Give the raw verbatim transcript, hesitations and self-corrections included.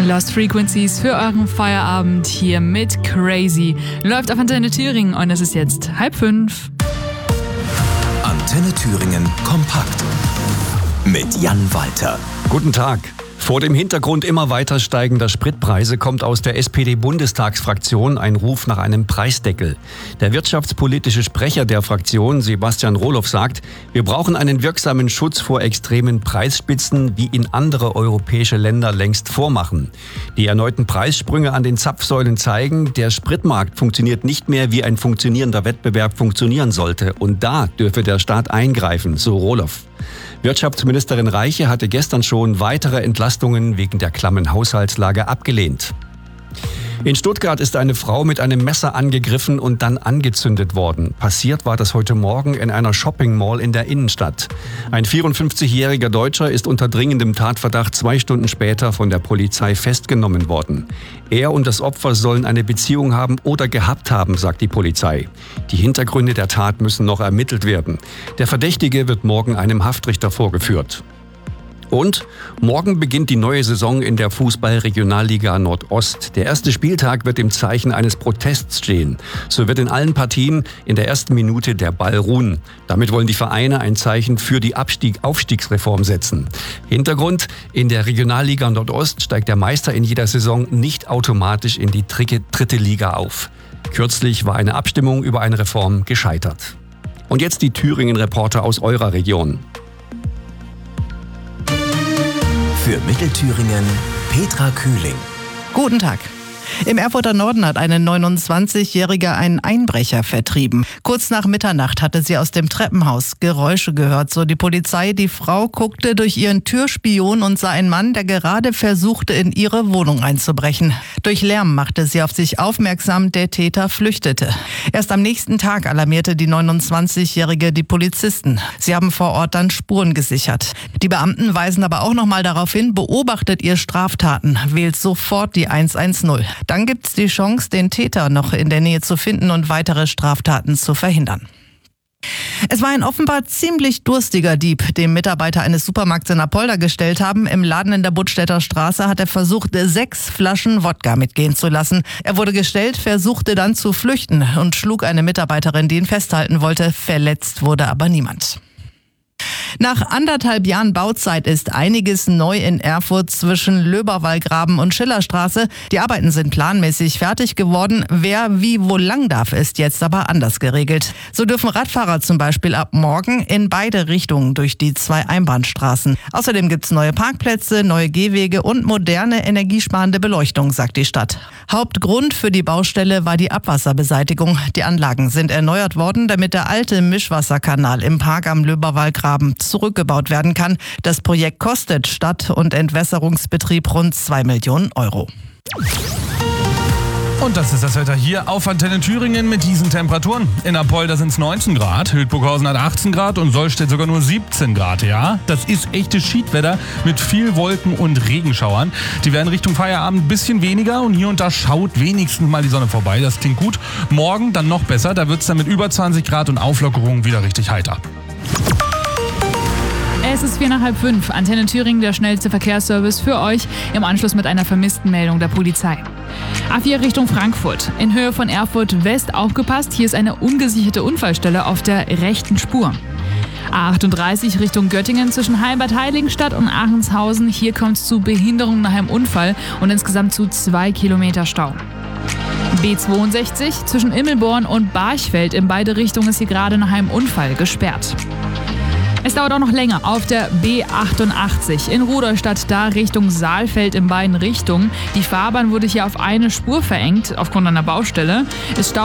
Lost Frequencies für euren Feierabend hier mit Crazy. Läuft auf Antenne Thüringen und es ist jetzt halb fünf. Antenne Thüringen kompakt mit Jan Walter. Guten Tag. Vor dem Hintergrund immer weiter steigender Spritpreise kommt aus der S P D-Bundestagsfraktion ein Ruf nach einem Preisdeckel. Der wirtschaftspolitische Sprecher der Fraktion, Sebastian Rohloff, sagt, wir brauchen einen wirksamen Schutz vor extremen Preisspitzen, wie ihn andere europäische Länder längst vormachen. Die erneuten Preissprünge an den Zapfsäulen zeigen, der Spritmarkt funktioniert nicht mehr, wie ein funktionierender Wettbewerb funktionieren sollte. Und da dürfe der Staat eingreifen, so Rohloff. Wirtschaftsministerin Reiche hatte gestern schon weitere Entlastungen wegen der klammen Haushaltslage abgelehnt. In Stuttgart ist eine Frau mit einem Messer angegriffen und dann angezündet worden. Passiert war das heute Morgen in einer Shopping-Mall in der Innenstadt. Ein vierundfünfzigjähriger Deutscher ist unter dringendem Tatverdacht zwei Stunden später von der Polizei festgenommen worden. Er und das Opfer sollen eine Beziehung haben oder gehabt haben, sagt die Polizei. Die Hintergründe der Tat müssen noch ermittelt werden. Der Verdächtige wird morgen einem Haftrichter vorgeführt. Und morgen beginnt die neue Saison in der Fußball-Regionalliga Nordost. Der erste Spieltag wird im Zeichen eines Protests stehen. So wird in allen Partien in der ersten Minute der Ball ruhen. Damit wollen die Vereine ein Zeichen für die Abstieg- Aufstiegsreform setzen. Hintergrund: In der Regionalliga Nordost steigt der Meister in jeder Saison nicht automatisch in die dritte Liga auf. Kürzlich war eine Abstimmung über eine Reform gescheitert. Und jetzt die Thüringen-Reporter aus eurer Region. Für Mittelthüringen Petra Kühling. Guten Tag. Im Erfurter Norden hat eine neunundzwanzigjährige einen Einbrecher vertrieben. Kurz nach Mitternacht hatte sie aus dem Treppenhaus Geräusche gehört, so die Polizei. Die Frau guckte durch ihren Türspion und sah einen Mann, der gerade versuchte, in ihre Wohnung einzubrechen. Durch Lärm machte sie auf sich aufmerksam, der Täter flüchtete. Erst am nächsten Tag alarmierte die neunundzwanzigjährige die Polizisten. Sie haben vor Ort dann Spuren gesichert. Die Beamten weisen aber auch noch mal darauf hin, beobachtet ihr Straftaten, wählt sofort die hundertzehn. Dann gibt's die Chance, den Täter noch in der Nähe zu finden und weitere Straftaten zu verhindern. Es war ein offenbar ziemlich durstiger Dieb, dem Mitarbeiter eines Supermarkts in Apolda gestellt haben. Im Laden in der Buttstädter Straße hat er versucht, sechs Flaschen Wodka mitgehen zu lassen. Er wurde gestellt, versuchte dann zu flüchten und schlug eine Mitarbeiterin, die ihn festhalten wollte. Verletzt wurde aber niemand. Nach anderthalb Jahren Bauzeit ist einiges neu in Erfurt zwischen Löberwallgraben und Schillerstraße. Die Arbeiten sind planmäßig fertig geworden. Wer wie wo lang darf, ist jetzt aber anders geregelt. So dürfen Radfahrer zum Beispiel ab morgen in beide Richtungen durch die zwei Einbahnstraßen. Außerdem gibt's neue Parkplätze, neue Gehwege und moderne energiesparende Beleuchtung, sagt die Stadt. Hauptgrund für die Baustelle war die Abwasserbeseitigung. Die Anlagen sind erneuert worden, damit der alte Mischwasserkanal im Park am Löberwallgraben zurückgebaut werden kann. Das Projekt kostet Stadt- und Entwässerungsbetrieb rund zwei Millionen Euro. Und das ist das Wetter hier auf Antenne Thüringen mit diesen Temperaturen. In Apolda sind es neunzehn Grad, Hildburghausen hat achtzehn Grad und Sollstedt sogar nur siebzehn Grad. Ja, das ist echtes Schiedwetter mit viel Wolken und Regenschauern. Die werden Richtung Feierabend ein bisschen weniger und hier und da schaut wenigstens mal die Sonne vorbei. Das klingt gut. Morgen dann noch besser, da wird es dann mit über zwanzig Grad und Auflockerung wieder richtig heiter. Es ist vier nach halb fünf. Antenne Thüringen, der schnellste Verkehrsservice für euch im Anschluss mit einer Vermisstenmeldung der Polizei. A vier Richtung Frankfurt. In Höhe von Erfurt West aufgepasst. Hier ist eine ungesicherte Unfallstelle auf der rechten Spur. A achtunddreißig Richtung Göttingen zwischen Halbert-Heiligenstadt und Aachenshausen. Hier kommt es zu Behinderung nach einem Unfall und insgesamt zu zwei Kilometer Stau. B zweiundsechzig zwischen Immelborn und Barchfeld. In beide Richtungen ist hier gerade nach einem Unfall gesperrt. Es dauert auch noch länger auf der B achtundachtzig in Rudolstadt, da Richtung Saalfeld in beiden Richtungen. Die Fahrbahn wurde hier auf eine Spur verengt aufgrund einer Baustelle. Es